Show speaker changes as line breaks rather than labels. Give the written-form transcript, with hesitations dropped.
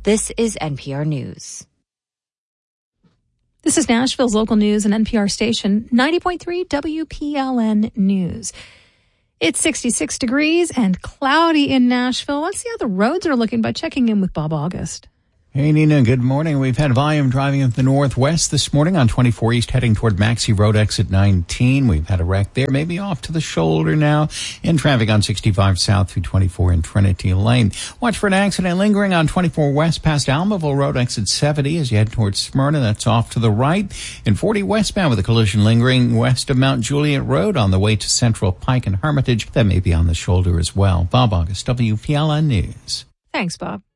This is NPR News.
This is Nashville's local news and NPR station, 90.3 WPLN News. It's 66 degrees and cloudy in Nashville. Let's see how the roads are looking by checking in with Bob August.
Hey, Nina, good morning. We've had volume driving in the northwest this morning on 24 East heading toward Maxey Road, exit 19. We've had a wreck there, maybe off to the shoulder now. In traffic on 65 south through 24 in Trinity Lane. Watch for an accident lingering on 24 west past Almaville Road, exit 70 as you head towards Smyrna. That's off to the right. In 40 westbound with a collision lingering west of Mount Juliet Road on the way to Central Pike and Hermitage. That may be on the shoulder as well. Bob August, WPLN News.
Thanks, Bob.